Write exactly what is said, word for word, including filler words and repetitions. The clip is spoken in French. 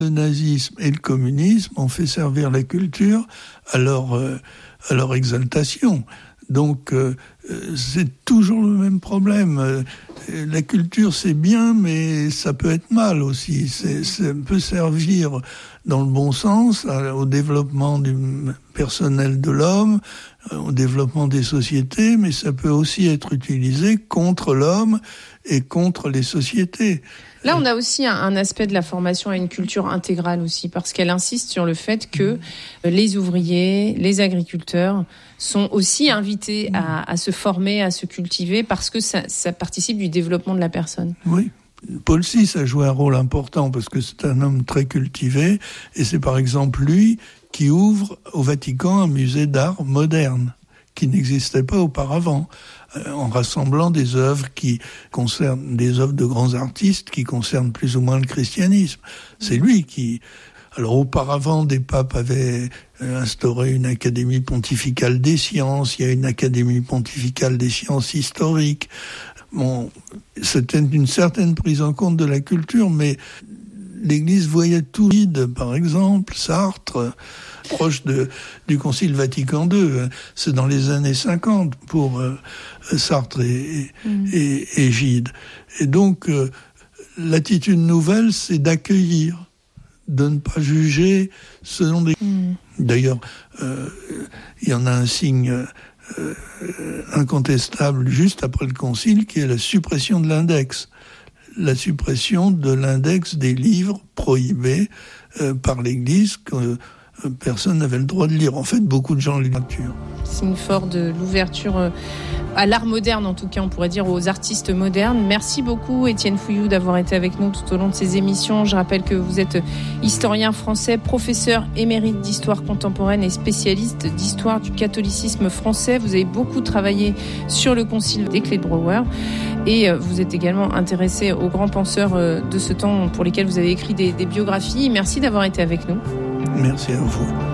Le nazisme et le communisme ont fait servir la culture à leur, euh, à leur exaltation. Donc, euh, c'est toujours le même problème. Euh, la culture, c'est bien, mais ça peut être mal aussi. C'est, ça peut servir dans le bon sens à, au développement du personnel de l'homme, au développement des sociétés, mais ça peut aussi être utilisé contre l'homme et contre les sociétés. Là, on a aussi un, un aspect de la formation à une culture intégrale aussi, parce qu'elle insiste sur le fait que les ouvriers, les agriculteurs sont aussi invités à, à se former, à se cultiver, parce que ça, ça participe du développement de la personne. Oui. Paul six a joué un rôle important parce que c'est un homme très cultivé, et c'est par exemple lui qui ouvre au Vatican un musée d'art moderne qui n'existait pas auparavant, en rassemblant des œuvres qui concernent des œuvres de grands artistes qui concernent plus ou moins le christianisme. C'est lui qui... Alors auparavant, des papes avaient instauré une académie pontificale des sciences, il y a une académie pontificale des sciences historiques. Bon, c'était une certaine prise en compte de la culture, mais l'Église voyait tout vide, par exemple, Sartre, proche de, du Concile Vatican deux. C'est dans les années cinquante pour euh, Sartre et, mmh. et, et Gide. Et donc, euh, l'attitude nouvelle, c'est d'accueillir, de ne pas juger selon des... Mmh. D'ailleurs, euh, il y en a un signe euh, incontestable juste après le Concile, qui est la suppression de l'index. La suppression de l'index des livres prohibés euh, par l'Église que euh, personne n'avait le droit de lire. En fait, beaucoup de gens lisent la lecture. Signe fort de l'ouverture euh, à l'art moderne, en tout cas, on pourrait dire aux artistes modernes. Merci beaucoup, Étienne Fouilloux, d'avoir été avec nous tout au long de ces émissions. Je rappelle que vous êtes historien français, professeur émérite d'histoire contemporaine et spécialiste d'histoire du catholicisme français. Vous avez beaucoup travaillé sur le concile des Clés de Brouwer. Et vous êtes également intéressé aux grands penseurs de ce temps pour lesquels vous avez écrit des, des biographies. Merci d'avoir été avec nous. Merci à vous.